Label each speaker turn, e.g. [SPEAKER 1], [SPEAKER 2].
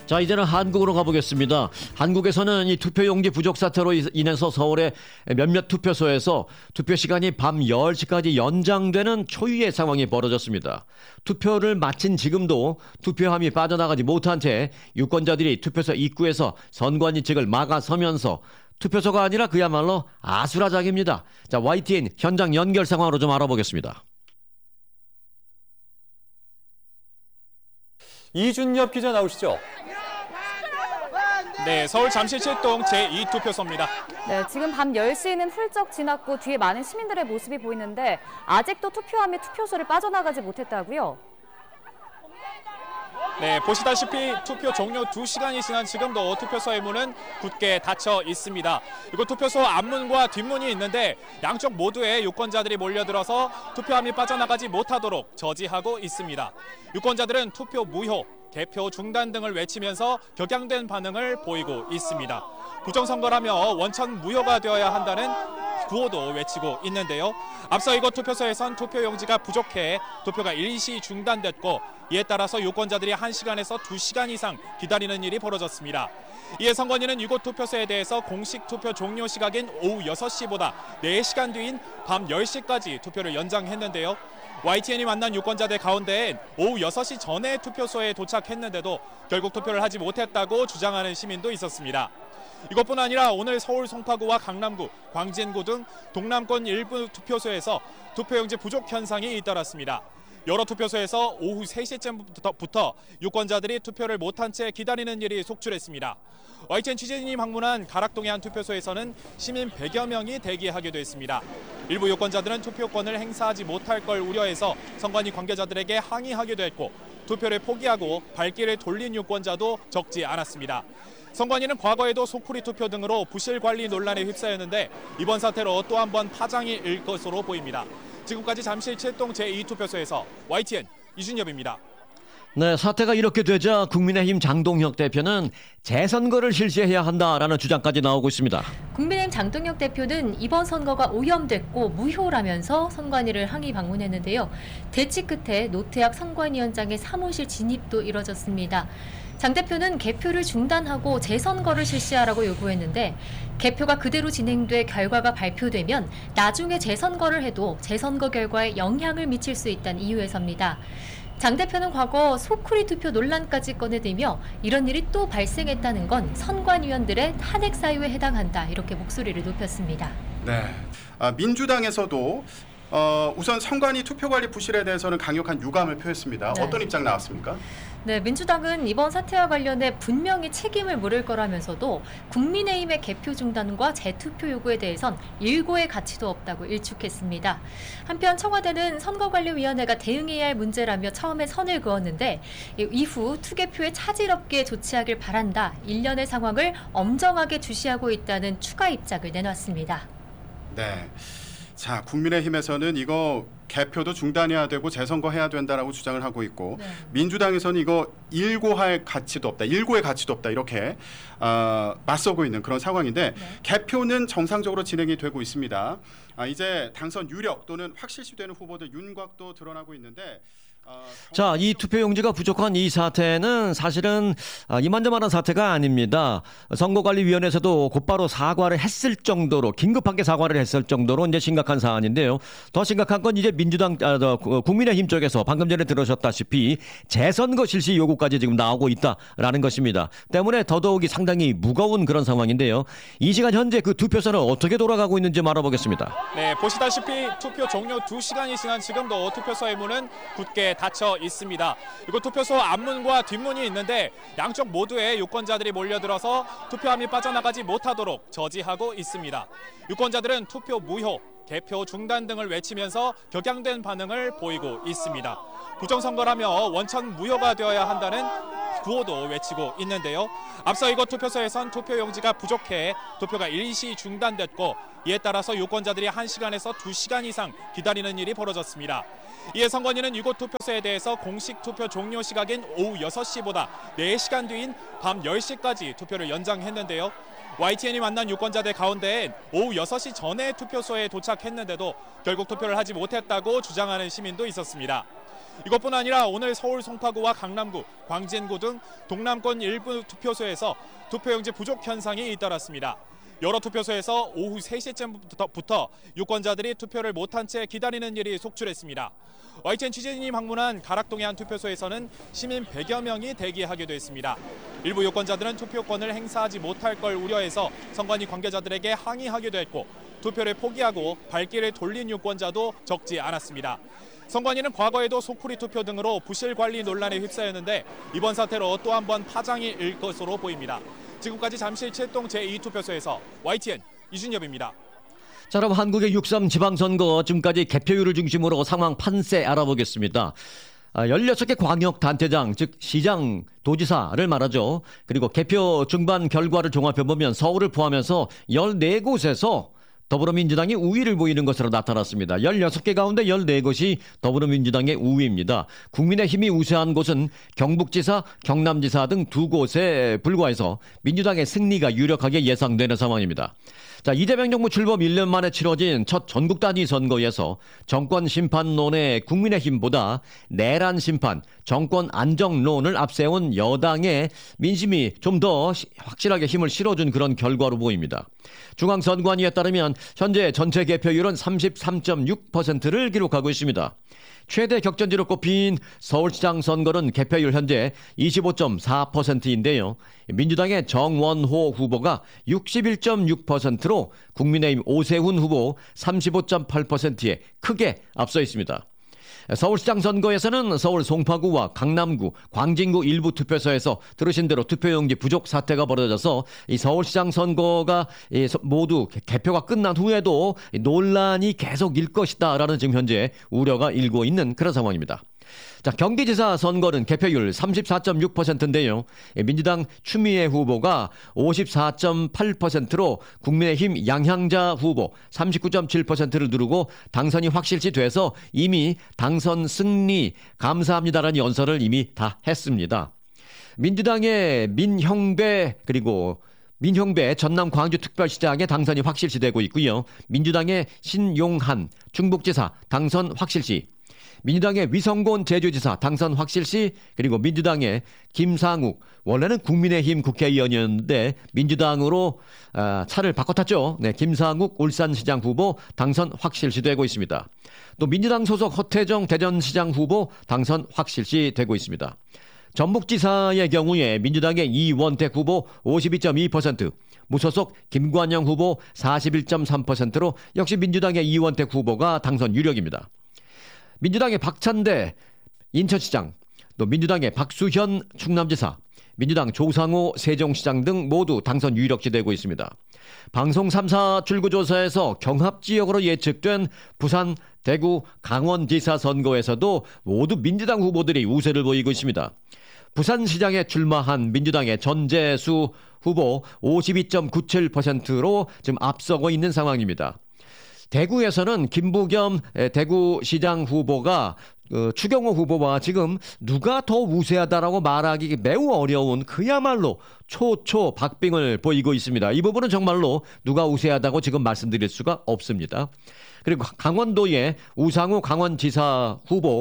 [SPEAKER 1] 자, 이제는 한국으로 가보겠습니다. 한국에서는 이 투표용지 부족 사태로 인해서 서울의 몇몇 투표소에서 투표 시간이 밤 10시까지 연장되는 초유의 상황이 벌어졌습니다. 투표를 마친 지금도 투표함이 빠져나가지 못한 채 유권자들이 투표소 입구에서 선관위 측을 막아서면서 투표소가 아니라 그야말로 아수라장입니다. 자, YTN 현장 연결 상황으로 좀 알아보겠습니다.
[SPEAKER 2] 이준엽 기자 나오시죠?
[SPEAKER 3] 네, 서울 잠실칠동 제2투표소입니다.
[SPEAKER 4] 네, 지금 밤 10시는 훌쩍 지났고 뒤에 많은 시민들의 모습이 보이는데 아직도 투표함이 투표소를 빠져나가지 못했다고요?
[SPEAKER 3] 네, 보시다시피 투표 종료 2시간이 지난 지금도 투표소의 문은 굳게 닫혀 있습니다. 그리고 투표소 앞문과 뒷문이 있는데 양쪽 모두에 유권자들이 몰려들어서 투표함이 빠져나가지 못하도록 저지하고 있습니다. 유권자들은 투표 무효, 개표 중단 등을 외치면서 격양된 반응을 보이고 있습니다. 부정선거라며 원천 무효가 되어야 한다는 구호도 외치고 있는데요. 앞서 이곳 투표소에선 투표용지가 부족해 투표가 일시 중단됐고 이에 따라서 유권자들이 1시간에서 2시간 이상 기다리는 일이 벌어졌습니다. 이에 선관위는 이곳 투표소에 대해서 공식 투표 종료 시각인 오후 6시보다 4시간 뒤인 밤 10시까지 투표를 연장했는데요. YTN이 만난 유권자들 가운데엔 오후 6시 전에 투표소에 도착했는데도 결국 투표를 하지 못했다고 주장하는 시민도 있었습니다. 이것뿐 아니라 오늘 서울 송파구와 강남구, 광진구 등 동남권 일부 투표소에서 투표용지 부족 현상이 잇따랐습니다. 여러 투표소에서 오후 3시쯤부터 유권자들이 투표를 못한 채 기다리는 일이 속출했습니다. YTN 취재진이 방문한 가락동의 한 투표소에서는 시민 100여 명이 대기하기도 했습니다. 일부 유권자들은 투표권을 행사하지 못할 걸 우려해서 선관위 관계자들에게 항의하기도 했고 투표를 포기하고 발길을 돌린 유권자도 적지 않았습니다. 선관위는 과거에도 소쿠리 투표 등으로 부실 관리 논란에 휩싸였는데 이번 사태로 또 한 번 파장이 일 것으로 보입니다. 지금까지 잠실칠동 제2투표소에서 YTN 이준엽입니다.
[SPEAKER 1] 네, 사태가 이렇게 되자 국민의힘 장동혁 대표는 재선거를 실시해야 한다라는 주장까지 나오고 있습니다.
[SPEAKER 5] 국민의힘 장동혁 대표는 이번 선거가 오염됐고 무효라면서 선관위를 항의 방문했는데요. 대치 끝에 노태학 선관위원장의 사무실 진입도 이뤄졌습니다. 장 대표는 개표를 중단하고 재선거를 실시하라고 요구했는데 개표가 그대로 진행돼 결과가 발표되면 나중에 재선거를 해도 재선거 결과에 영향을 미칠 수 있다는 이유에서입니다. 장 대표는 과거 소쿠리 투표 논란까지 꺼내들며 이런 일이 또 발생했다는 건 선관위원들의 탄핵 사유에 해당한다 이렇게 목소리를 높였습니다.
[SPEAKER 6] 네, 민주당에서도 우선 선관위 투표관리 부실에 대해서는 강력한 유감을 표했습니다. 네. 어떤 입장 나왔습니까?
[SPEAKER 5] 네, 민주당은 이번 사태와 관련해 분명히 책임을 물을 거라면서도 국민의힘의 개표 중단과 재투표 요구에 대해선 일고의 가치도 없다고 일축했습니다. 한편 청와대는 선거관리위원회가 대응해야 할 문제라며 처음에 선을 그었는데 이후 투개표에 차질 없게 조치하길 바란다. 일련의 상황을 엄정하게 주시하고 있다는 추가 입장을 내놨습니다.
[SPEAKER 6] 네. 자, 국민의힘에서는 이거 개표도 중단해야 되고 재선거 해야 된다라고 주장을 하고 있고 네. 민주당에서는 이거 일고의 가치도 없다 이렇게 맞서고 있는 그런 상황인데 네. 개표는 정상적으로 진행이 되고 있습니다. 이제 당선 유력 또는 확실시되는 후보들 윤곽도 드러나고 있는데
[SPEAKER 1] 자, 이 투표용지가 부족한 이 사태는 사실은 이만저만한 사태가 아닙니다. 선거관리위원회에서도 곧바로 사과를 했을 정도로 긴급하게 사과를 했을 정도로 이제 심각한 사안인데요. 더 심각한 건 이제 국민의힘 쪽에서 방금 전에 들으셨다시피 재선거 실시 요구까지 지금 나오고 있다라는 것입니다. 때문에 더더욱이 상당히 무거운 그런 상황인데요. 이 시간 현재 그 투표소는 어떻게 돌아가고 있는지 알아보겠습니다.
[SPEAKER 3] 네, 보시다시피 투표 종료 2시간이 지난 지금도 투표소의 문은 굳게 닫혀 있습니다. 그리고 투표소 앞문과 뒷문이 있는데 양쪽 모두에 유권자들이 몰려들어서 투표함이 빠져나가지 못하도록 저지하고 있습니다. 유권자들은 투표 무효, 개표 중단 등을 외치면서 격양된 반응을 보이고 있습니다. 부정선거라며 원천 무효가 되어야 한다는 구호도 외치고 있는데요. 앞서 이곳 투표소에선 투표용지가 부족해 투표가 일시 중단됐고 이에 따라서 유권자들이 1시간에서 2시간 이상 기다리는 일이 벌어졌습니다. 이에 선관위는 이곳 투표소에 대해서 공식 투표 종료 시각인 오후 6시보다 4시간 뒤인 밤 10시까지 투표를 연장했는데요. YTN이 만난 유권자들 가운데엔 오후 6시 전에 투표소에 도착했는데도 결국 투표를 하지 못했다고 주장하는 시민도 있었습니다. 이것뿐 아니라 오늘 서울 송파구와 강남구, 광진구 등 동남권 일부 투표소에서 투표용지 부족 현상이 잇따랐습니다. 여러 투표소에서 오후 3시쯤부터 유권자들이 투표를 못한 채 기다리는 일이 속출했습니다. YTN 취재진이 방문한 가락동의 한 투표소에서는 시민 100여 명이 대기하기도 했습니다. 일부 유권자들은 투표권을 행사하지 못할 걸 우려해서 선관위 관계자들에게 항의하기도 했고 투표를 포기하고 발길을 돌린 유권자도 적지 않았습니다. 선관위는 과거에도 소쿠리 투표 등으로 부실 관리 논란에 휩싸였는데 이번 사태로 또 한 번 파장이 일 것으로 보입니다. 지금까지 잠실 7동 제2투표소에서 YTN 이준엽입니다.
[SPEAKER 1] 자, 그럼 한국의 6.3 지방선거 지금까지 개표율을 중심으로 상황 판세 알아보겠습니다. 16개 광역단체장, 즉 시장, 도지사를 말하죠. 그리고 개표 중반 결과를 종합해보면 서울을 포함해서 14곳에서 더불어민주당이 우위를 보이는 것으로 나타났습니다. 16개 가운데 14곳이 더불어민주당의 우위입니다. 국민의힘이 우세한 곳은 경북지사, 경남지사 등 2곳에 불과해서 민주당의 승리가 유력하게 예상되는 상황입니다. 자, 이재명 정부 출범 1년 만에 치러진 첫 전국 단위 선거에서 정권 심판론의 국민의힘보다 내란 심판, 정권 안정론을 앞세운 여당의 민심이 좀 더 확실하게 힘을 실어준 그런 결과로 보입니다. 중앙선관위에 따르면 현재 전체 개표율은 33.6%를 기록하고 있습니다. 최대 격전지로 꼽힌 서울시장 선거는 개표율 현재 25.4%인데요. 민주당의 정원호 후보가 61.6%로 국민의힘 오세훈 후보 35.8%에 크게 앞서 있습니다. 서울시장 선거에서는 서울 송파구와 강남구, 광진구 일부 투표소에서 들으신 대로 투표용지 부족 사태가 벌어져서 이 서울시장 선거가 모두 개표가 끝난 후에도 논란이 계속 일 것이다라는 지금 현재 우려가 일고 있는 그런 상황입니다. 자, 경기지사 선거는 개표율 34.6%인데요. 민주당 추미애 후보가 54.8%로 국민의힘 양향자 후보 39.7%를 누르고 당선이 확실시 돼서 이미 당선 승리 감사합니다라는 연설을 이미 다 했습니다. 민주당의 민형배 그리고 민형배 전남 광주특별시장의 당선이 확실시되고 있고요. 민주당의 신용한 충북지사 당선 확실시, 민주당의 위성곤 제주지사 당선 확실시, 그리고 민주당의 김상욱, 원래는 국민의힘 국회의원이었는데 민주당으로 차를 바꿔탔죠. 네, 김상욱 울산시장 후보 당선 확실시되고 있습니다. 또 민주당 소속 허태정 대전시장 후보 당선 확실시되고 있습니다. 전북지사의 경우에 민주당의 이원택 후보 52.2%, 무소속 김관영 후보 41.3%로 역시 민주당의 이원택 후보가 당선 유력입니다. 민주당의 박찬대 인천시장, 또 민주당의 박수현 충남지사, 민주당 조상호 세종시장 등 모두 당선 유력시되고 있습니다. 방송 3사 출구조사에서 경합지역으로 예측된 부산, 대구, 강원지사 선거에서도 모두 민주당 후보들이 우세를 보이고 있습니다. 부산시장에 출마한 민주당의 전재수 후보 52.97%로 지금 앞서고 있는 상황입니다. 대구에서는 김부겸 대구시장 후보가 추경호 후보와 지금 누가 더 우세하다라고 말하기 매우 어려운 그야말로 초초박빙을 보이고 있습니다. 이 부분은 정말로 누가 우세하다고 지금 말씀드릴 수가 없습니다. 그리고 강원도의 우상호 강원지사 후보